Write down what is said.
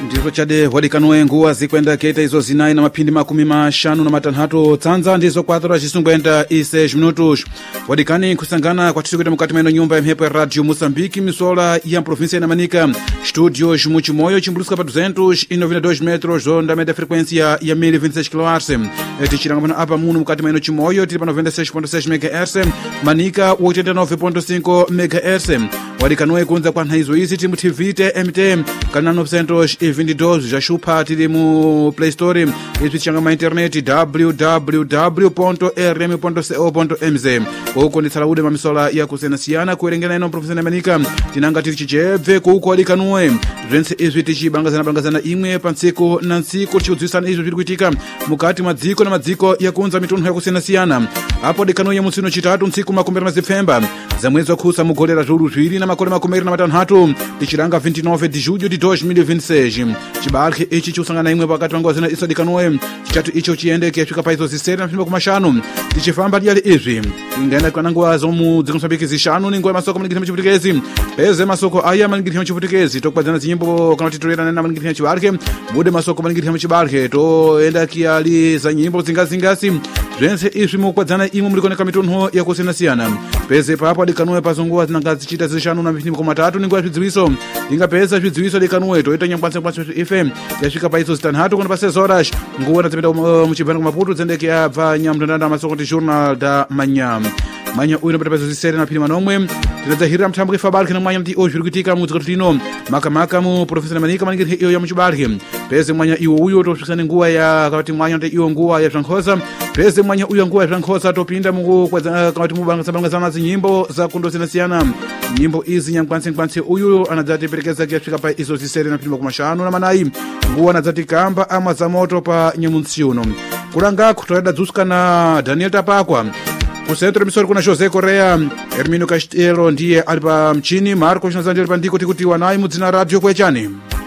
Ndizo chade wadikanoe nguwa zikwenda keta izo zinai na mapindi makumi mashanu na matanhatu tsanza ndizo 4:56 minutos wadikani kusangana kwa tisikwita mukati maino nyumba ya mhepo ya Radio Moçambique misola ya província ya Manica studios muchimoyo chimbuluska pa 292 metros onda meta frequência ya 1026 kHz tichiranga pano apa muno mukati maino chimoyo tili pa 96.6 MHz Manica 89.5 MHz wadikanoe kunza kwa nhaizo izi timu TVT MT kanal 922 já chupa tili mu Play Store izi changa ma internet www.rm.co.mz uko nditsala ude mamisola ya kusenasiana kuerengena ino professor Manica tinanga tili chichebve kuko wadikanoe zvense izi tichibangazana imwe pantsiko na ntsiko chiudzisana izi zviri kuitika mukati madziko na madziko ya kunza mitunhu ya kusenasiana apo dikanoe ya musino chitatu ntsiku makumbira mazipfemba za mwezi wa kusa mugolera zviuru zviri na makore makumeri na matanhatu tichiranga 29 de julho de 2026 chibarke ichi chiusangana imwe pakati pangu wazina iso dikanoe chichatu icho chiendeke yasvika paizo zisere na mfimbo kumashanu tichifamba diyali izvi ingaenda kwanangu wazo mu dzikumusambiki zishanu ninguwa masoko maningirisa muchiputikezi peze masoko aya maningirisa muchiputikezi tokwadzana zinyimbo kana titorerana na maningirisa muchibarke bude masoko maningirisa muchibarke toenda kiyali za nyimbo zingazingasi zvense izvi mukwadzana imwe mulikoneka mitunhu yakusenasiyana peze papo dikanoe pazonguwa zinanga zichita zishanu na mfimbo kumatatu ninguwa zvidziwiso ingapeza zvidziwiso dikanoe toita nyangwanse FM yasvika paizo zitanhatu kuna pa 6 horas nguwa natipenda muchibhana kumaputu dzendeke yabva nyamndandanda masoko ndi journal da manya uyu nopeta paizo zisere na pili manomwe tinadzahirira mthambo kefabalke na mwanya mti o zviri kuitika mu dziko tino makamaka mu professor Manica maningirisa iyo ya muchibalke peze mwanya iwo uyo tosvikisana nguwa ya kuti mwanya ndi iyo nguwa ya zvankhosa peze mwanya uyo nguwa ya zvankhosa topinda mukwedza kuti mubangazana zinyimbo za kundosiyana nyimbo izi nyamkwanse uyu anadzatiperekeza kuyasvika pa izo zisere na pili kumashanu na manayi nguwa anadzati kamba amwa za moto pa nyamunsi uno kulangako toyada dzuska na Daniel Tapakwa kusentro misori kuna Jose Correa Hermino Castelo ndiye ali pa mchini Marcos Nazandeli pa ndiko tikuti wanayi mudzina radio kwechani